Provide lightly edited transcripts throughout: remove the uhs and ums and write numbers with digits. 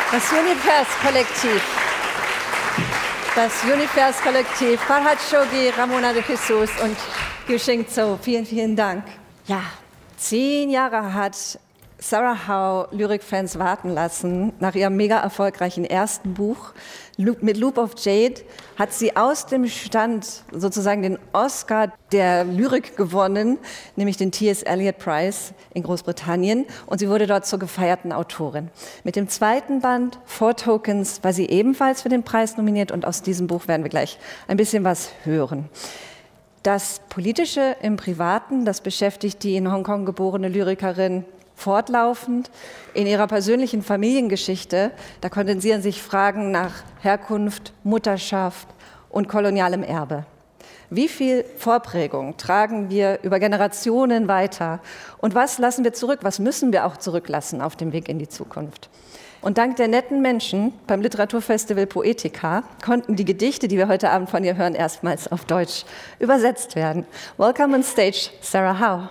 Das Univers-Kollektiv. Das Univers-Kollektiv. Farhad Shoghi, Ramona de Jesus und Yuxing Zhou. Vielen, vielen Dank. Ja, 10 Jahre hat Sarah Howe Lyrikfans warten lassen. Nach ihrem mega erfolgreichen ersten Buch mit Loop of Jade hat sie aus dem Stand sozusagen den Oscar der Lyrik gewonnen, nämlich den T.S. Eliot Prize in Großbritannien. Und sie wurde dort zur gefeierten Autorin. Mit dem zweiten Band, Four Tokens, war sie ebenfalls für den Preis nominiert. Und aus diesem Buch werden wir gleich ein bisschen was hören. Das Politische im Privaten, das beschäftigt die in Hongkong geborene Lyrikerin fortlaufend. In ihrer persönlichen Familiengeschichte, da kondensieren sich Fragen nach Herkunft, Mutterschaft und kolonialem Erbe. Wie viel Vorprägung tragen wir über Generationen weiter? Und was lassen wir zurück? Was müssen wir auch zurücklassen auf dem Weg in die Zukunft? Und dank der netten Menschen beim Literaturfestival Poetica konnten die Gedichte, die wir heute Abend von ihr hören, erstmals auf Deutsch übersetzt werden. Welcome on stage, Sarah Howe.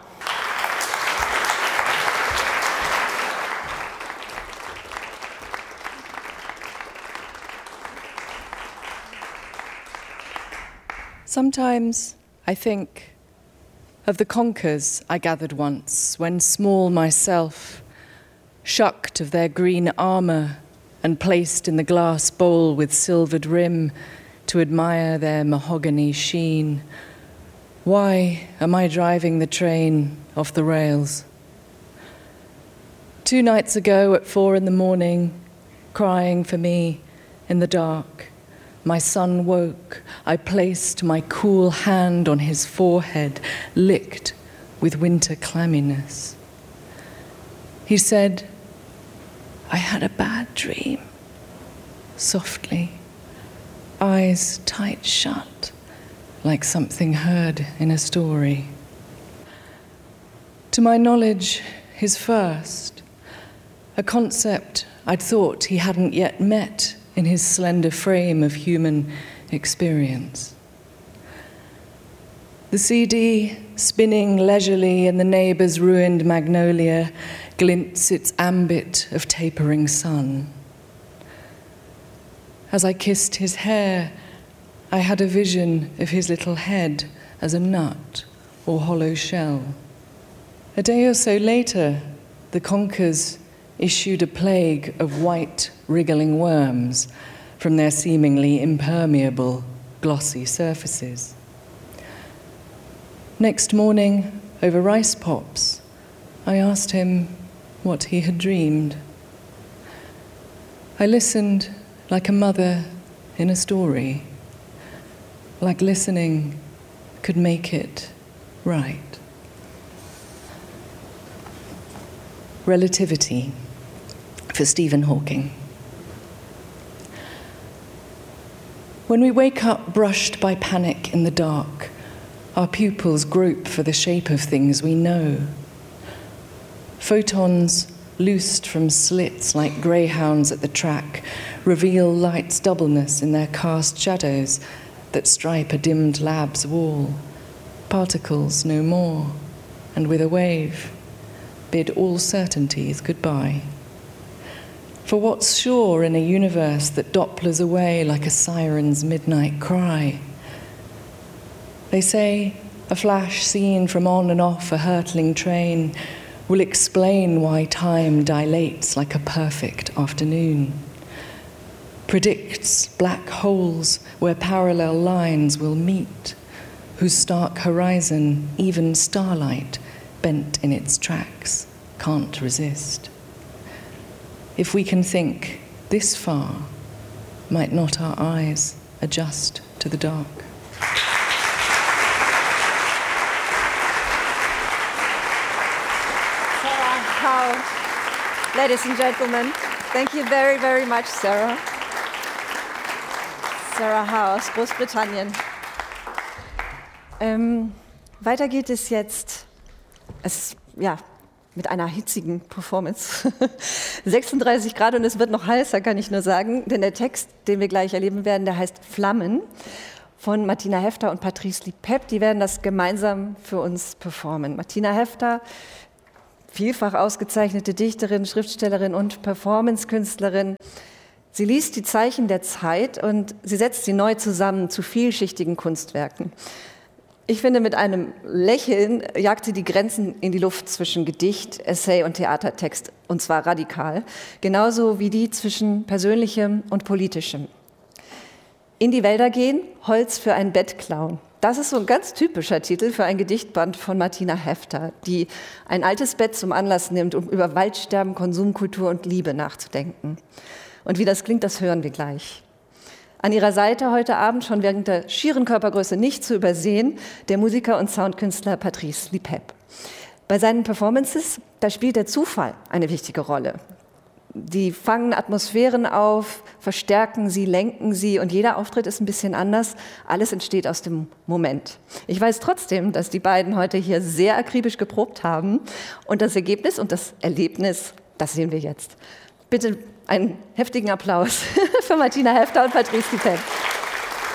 Sometimes I think of the conkers I gathered once, when small myself, shucked of their green armour and placed in the glass bowl with silvered rim to admire their mahogany sheen. Why am I driving the train off the rails? 2 nights ago at 4 a.m, crying for me in the dark, my son woke. I placed my cool hand on his forehead, licked with winter clamminess. He said, "I had a bad dream," softly, eyes tight shut, like something heard in a story. To my knowledge, his first, a concept I'd thought he hadn't yet met in his slender frame of human experience. The CD, spinning leisurely in the neighbour's ruined magnolia, glints its ambit of tapering sun. As I kissed his hair, I had a vision of his little head as a nut or hollow shell. A day or so later, the conkers issued a plague of white, wriggling worms from their seemingly impermeable, glossy surfaces. Next morning, over rice pops, I asked him what he had dreamed. I listened like a mother in a story, like listening could make it right. Relativity, for Stephen Hawking. When we wake up brushed by panic in the dark, our pupils grope for the shape of things we know. Photons, loosed from slits like greyhounds at the track, reveal light's doubleness in their cast shadows that stripe a dimmed lab's wall. Particles no more, and with a wave, bid all certainties goodbye. For what's sure in a universe that dopplers away like a siren's midnight cry? They say a flash seen from on and off a hurtling train will explain why time dilates like a perfect afternoon, predicts black holes where parallel lines will meet, whose stark horizon even starlight bent in its tracks can't resist. If we can think this far, might not our eyes adjust to the dark? Sarah Howe, ladies and gentlemen, thank you very, very much, Sarah. Sarah Howe aus Großbritannien. Weiter geht es jetzt. Mit einer hitzigen Performance. 36 Grad und es wird noch heißer, kann ich nur sagen. Denn der Text, den wir gleich erleben werden, der heißt Flammen von Martina Hefter und Patrice Lipep. Die werden das gemeinsam für uns performen. Martina Hefter, vielfach ausgezeichnete Dichterin, Schriftstellerin und Performancekünstlerin. Sie liest die Zeichen der Zeit und sie setzt sie neu zusammen zu vielschichtigen Kunstwerken. Ich finde, mit einem Lächeln jagt sie die Grenzen in die Luft zwischen Gedicht, Essay und Theatertext, und zwar radikal, genauso wie die zwischen Persönlichem und Politischem. In die Wälder gehen, Holz für ein Bett klauen. Das ist so ein ganz typischer Titel für ein Gedichtband von Martina Hefter, die ein altes Bett zum Anlass nimmt, um über Waldsterben, Konsumkultur und Liebe nachzudenken. Und wie das klingt, das hören wir gleich. An ihrer Seite heute Abend, schon während der schieren Körpergröße nicht zu übersehen, der Musiker und Soundkünstler Patrice Lipep. Bei seinen Performances, da spielt der Zufall eine wichtige Rolle. Die fangen Atmosphären auf, verstärken sie, lenken sie und jeder Auftritt ist ein bisschen anders. Alles entsteht aus dem Moment. Ich weiß trotzdem, dass die beiden heute hier sehr akribisch geprobt haben und das Ergebnis und das Erlebnis, das sehen wir jetzt. Bitte einen heftigen Applaus für Martina Hefter und Patrice Lipep.